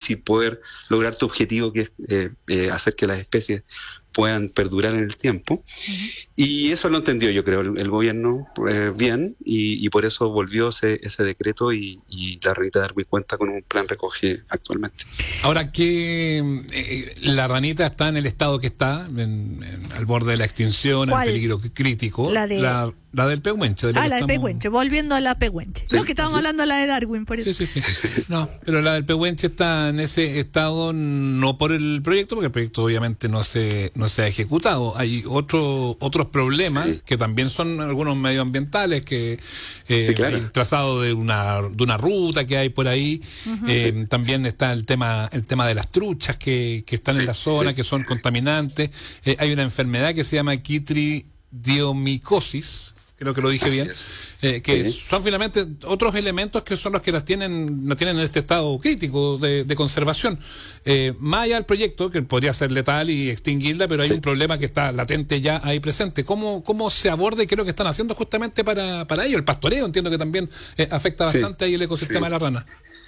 difícil poder lograr tu objetivo, que es hacer que las especies puedan perdurar en el tiempo. Y eso lo entendió, yo creo, el gobierno bien, y por eso volvió ese decreto, y la ranita Darwin cuenta con un plan recoge actualmente. Ahora que la ranita está en el estado que está, al borde de la extinción, en peligro crítico, la del pehuenche. La del pehuenche, volviendo a la pehuenche. Sí, no, que estábamos hablando de la de Darwin, por eso. Sí. No, pero la del pehuenche está en ese estado no por el proyecto, porque el proyecto obviamente no se ha ejecutado. Hay otros problemas que también son algunos medioambientales, que claro, el trazado de una ruta que hay por ahí. También está el tema de las truchas que están en la zona, que son contaminantes. Hay una enfermedad que se llama quitridiomicosis, creo que lo dije bien, que son finalmente otros elementos que son los que no tienen en este estado crítico de conservación. Más allá del proyecto, que podría ser letal y extinguirla, pero hay un problema que está latente ya ahí presente. ¿Cómo se aborda, y qué es lo que están haciendo justamente para ello? El pastoreo entiendo que también afecta bastante ahí el ecosistema de la rana.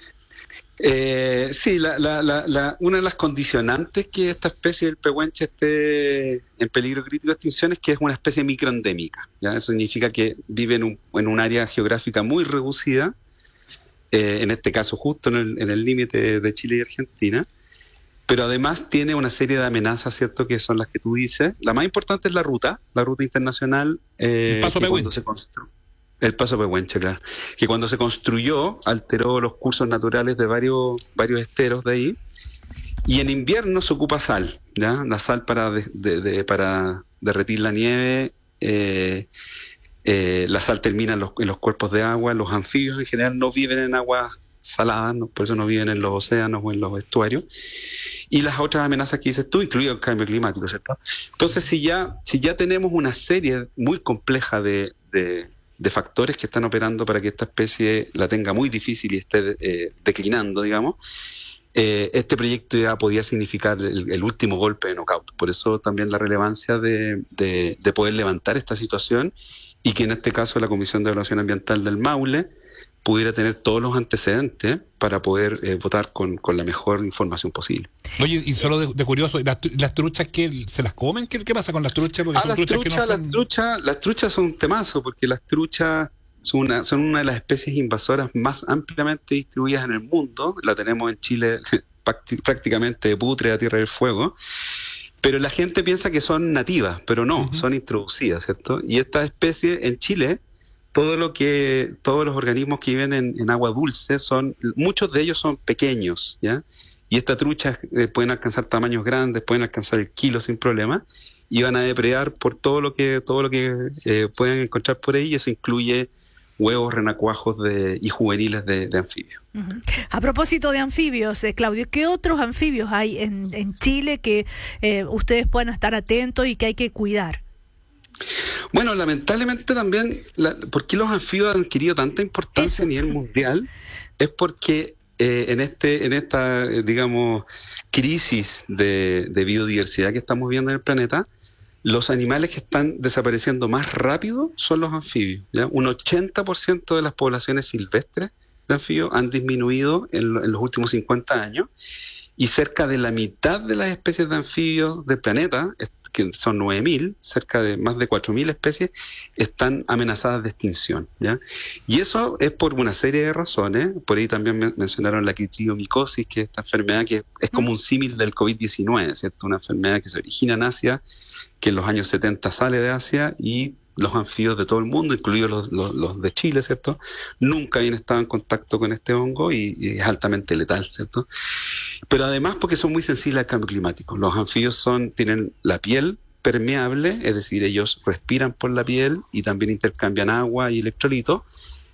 Una de las condicionantes que esta especie del pehuenche esté en peligro crítico de extinción es que es una especie microendémica, ¿ya? Eso significa que vive en un área geográfica muy reducida, en este caso justo en el límite de Chile y Argentina, pero además tiene una serie de amenazas, ¿cierto?, que son las que tú dices. La más importante es la ruta internacional, el paso pehuenche. El paso pehuenche, claro. Que cuando se construyó alteró los cursos naturales de varios esteros de ahí. Y en invierno se ocupa sal, ¿ya? La sal para derretir la nieve. La sal termina en los cuerpos de agua. Los anfibios en general no viven en aguas saladas, por eso no viven en los océanos o en los estuarios. Y las otras amenazas que dices tú, incluido el cambio climático, ¿cierto? Entonces, si ya tenemos una serie muy compleja de factores que están operando para que esta especie la tenga muy difícil y esté declinando, digamos, este proyecto ya podía significar el último golpe de knockout. Por eso también la relevancia de poder levantar esta situación, y que en este caso la Comisión de Evaluación Ambiental del Maule pudiera tener todos los antecedentes para poder votar con la mejor información posible. Oye, y solo de curioso, ¿las truchas que se las comen? ¿Qué pasa con las truchas? Porque las truchas son un temazo, porque las truchas son una de las especies invasoras más ampliamente distribuidas en el mundo. La tenemos en Chile prácticamente de Putre a Tierra del Fuego. Pero la gente piensa que son nativas, pero no, son introducidas, ¿cierto? Y esta especie en Chile, todos los organismos que viven en agua dulce, muchos de ellos son pequeños, ¿ya? Y estas truchas pueden alcanzar tamaños grandes, pueden alcanzar el kilo sin problema, y van a depredar por todo lo que puedan encontrar por ahí, y eso incluye huevos, renacuajos y juveniles de anfibios. A propósito de anfibios, Claudio, ¿qué otros anfibios hay en Chile que ustedes puedan estar atentos y que hay que cuidar? Bueno, lamentablemente también, ¿por qué los anfibios han adquirido tanta importancia a nivel mundial? Es porque en esta, digamos, crisis de biodiversidad que estamos viendo en el planeta, los animales que están desapareciendo más rápido son los anfibios, ¿ya? Un 80% de las poblaciones silvestres de anfibios han disminuido en los últimos 50 años, y cerca de la mitad de las especies de anfibios del planeta, que son 9.000, cerca de más de 4.000 especies, están amenazadas de extinción, ¿ya? Y eso es por una serie de razones. Por ahí también mencionaron la quitridiomicosis, que es esta enfermedad que es como un símil del COVID-19, ¿cierto? Una enfermedad que se origina en Asia, que en los años 70 sale de Asia, y los anfibios de todo el mundo, incluidos los de Chile, ¿cierto?, nunca habían estado en contacto con este hongo, y es altamente letal, ¿cierto? Pero además porque son muy sensibles al cambio climático. Los anfibios tienen la piel permeable, es decir, ellos respiran por la piel y también intercambian agua y electrolitos,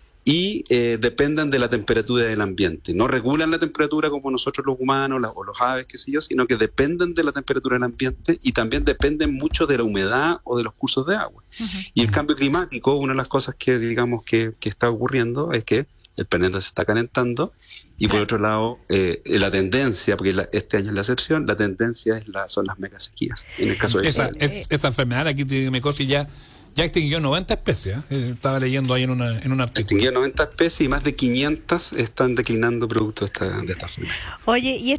y dependen de la temperatura del ambiente. No regulan la temperatura como nosotros los humanos o los aves, qué sé yo, sino que dependen de la temperatura del ambiente, y también dependen mucho de la humedad o de los cursos de agua. Y el cambio climático, una de las cosas que digamos que está ocurriendo es que el planeta se está calentando, y por otro lado, la tendencia, porque este año es la excepción, la tendencia son las megasequías. En el caso de esa enfermedad, la quitridiomicosis, ya extinguió 90 especies, estaba leyendo ahí en un artículo. Extinguió 90 especies, y más de 500 están declinando producto de esta enfermedad. Oye, y